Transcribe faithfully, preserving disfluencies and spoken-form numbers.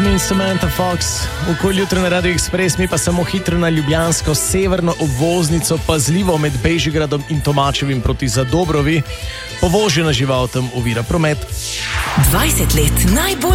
Sam in Samantha Fox, okolje jutro na Radio Express, mi pa samo hitro na ljubljansko severno obvoznico, pazljivo med Bežigradom in Tomačevim proti Zadobrovi. Povožena žival tam ovira promet. dvajset let najbolj